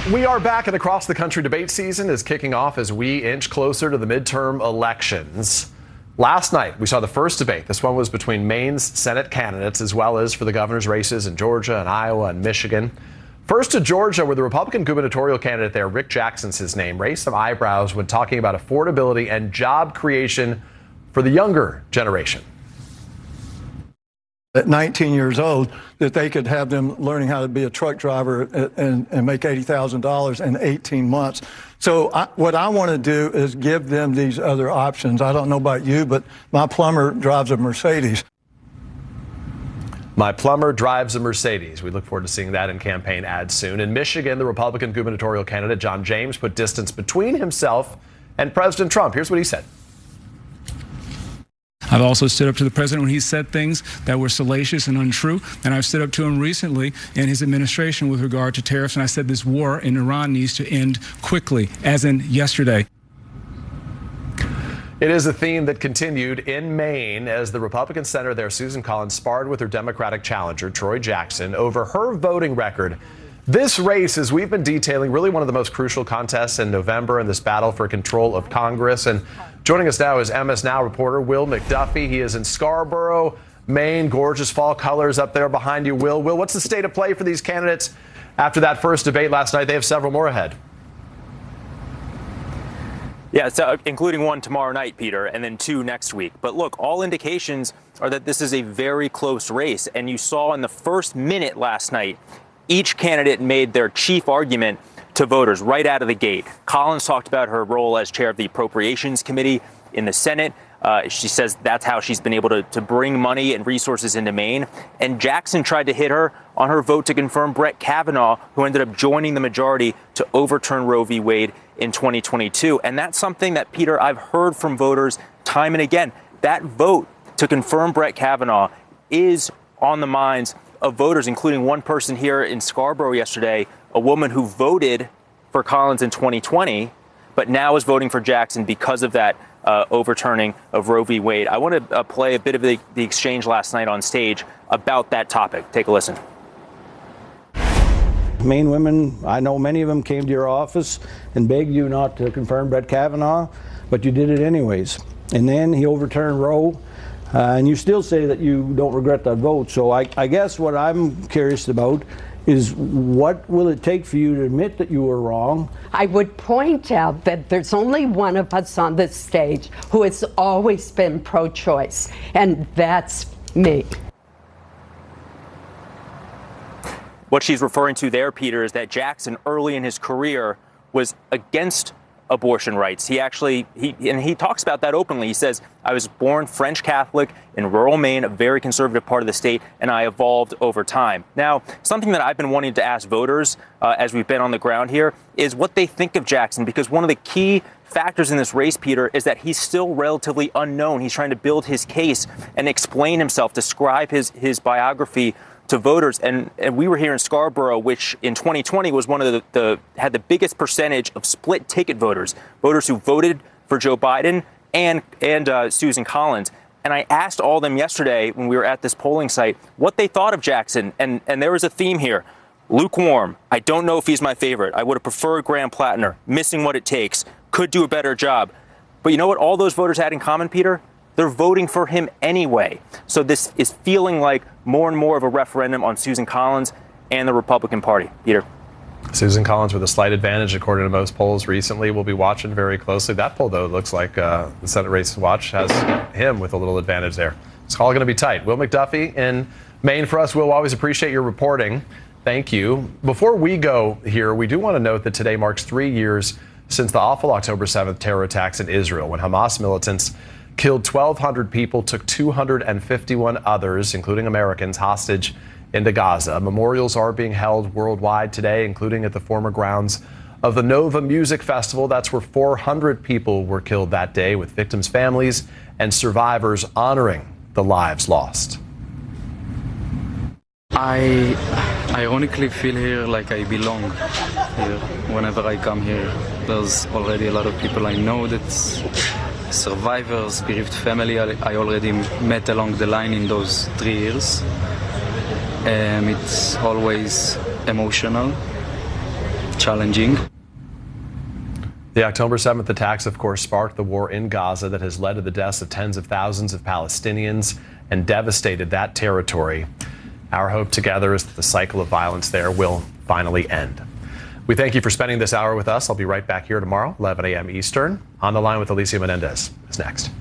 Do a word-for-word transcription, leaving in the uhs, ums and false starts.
We are back, and across the country debate season is kicking off as we inch closer to the midterm elections. Last night, we saw the first debate. This one was between Maine's Senate candidates, as well as for the governor's races in Georgia and Iowa and Michigan. First to Georgia, where the Republican gubernatorial candidate there, Rick Jackson's his name, raised some eyebrows when talking about affordability and job creation for the younger generation. At nineteen years old, that they could have them learning how to be a truck driver and, and make eighty thousand dollars in eighteen months. So I, what I want to do is give them these other options. I don't know about you, but my plumber drives a Mercedes. My plumber drives a Mercedes. We look forward to seeing that in campaign ads soon. In Michigan, the Republican gubernatorial candidate, John James, put distance between himself and President Trump. Here's what he said. I've also stood up to the president when he said things that were salacious and untrue, and I've stood up to him recently in his administration with regard to tariffs, and I said this war in Iran needs to end quickly, as in yesterday. It is a theme that continued in Maine as the Republican senator there, Susan Collins, sparred with her Democratic challenger, Troy Jackson, over her voting record. This race, as we've been detailing, really one of the most crucial contests in November in this battle for control of Congress. And joining us now is M S Now reporter Will McDuffie. He is in Scarborough, Maine. Gorgeous fall colors up there behind you, Will. Will, what's the state of play for these candidates after that first debate last night? They have several more ahead. Yeah, so including one tomorrow night, Peter, and then two next week. But look, all indications are that this is a very close race. And you saw in the first minute last night, each candidate made their chief argument to voters right out of the gate. Collins talked about her role as chair of the Appropriations Committee in the Senate. Uh, she says that's how she's been able to, to bring money and resources into Maine. And Jackson tried to hit her on her vote to confirm Brett Kavanaugh, who ended up joining the majority to overturn Roe v. Wade in twenty twenty-two. And that's something that, Peter, I've heard from voters time and again. That vote to confirm Brett Kavanaugh is on the minds of voters, including one person here in Scarborough yesterday, a woman who voted for Collins in twenty twenty, but now is voting for Jackson because of that uh, overturning of Roe v. Wade. I want to uh, play a bit of the, the exchange last night on stage about that topic. Take a listen. Maine women, I know many of them came to your office and begged you not to confirm Brett Kavanaugh, but you did it anyways. And then he overturned Roe. Uh, and you still say that you don't regret that vote. So I, I guess what I'm curious about is what will it take for you to admit that you were wrong? I would point out that there's only one of us on this stage who has always been pro-choice, and that's me. What she's referring to there, Peter, is that Jackson early in his career was against abortion rights. He actually, he and he talks about that openly. He says, I was born French Catholic in rural Maine, a very conservative part of the state, and I evolved over time. Now, something that I've been wanting to ask voters uh, as we've been on the ground here is what they think of Jackson, because one of the key factors in this race, Peter, is that he's still relatively unknown. He's trying to build his case and explain himself, describe his, his biography to voters. And, and we were here in Scarborough, which in twenty twenty was one of the, the had the biggest percentage of split ticket voters, voters who voted for Joe Biden and and uh, Susan Collins. And I asked all of them yesterday when we were at this polling site what they thought of Jackson. And, and there was a theme here. Lukewarm. I don't know if he's my favorite. I would have preferred Graham Plattner. Missing what it takes. Could do a better job. But you know what all those voters had in common, Peter? They're voting for him anyway. So this is feeling like more and more of a referendum on Susan Collins and the Republican Party. Peter. Susan Collins with a slight advantage, according to most polls recently. We'll be watching very closely. That poll, though, looks like uh, the Senate Race Watch has him with a little advantage there. It's all going to be tight. Will McDuffie in Maine for us. Will, always appreciate your reporting. Thank you. Before we go here, we do want to note that today marks three years since the awful October seventh terror attacks in Israel, when Hamas militants killed twelve hundred people, took two hundred fifty-one others, including Americans, hostage into Gaza. Memorials are being held worldwide today, including at the former grounds of the Nova Music Festival. That's where four hundred people were killed that day, with victims' families and survivors honoring the lives lost. I ironically feel here like I belong here whenever I come here. There's already a lot of people I know that's survivors, bereaved family I already met along the line in those three years. Um, it's always emotional. challenging. The October seventh attacks, of course, sparked the war in Gaza that has led to the deaths of tens of thousands of Palestinians and devastated that territory. Our hope together is that the cycle of violence there will finally end. We thank you for spending this hour with us. I'll be right back here tomorrow, eleven a m Eastern. On the Line with Alicia Menendez is next.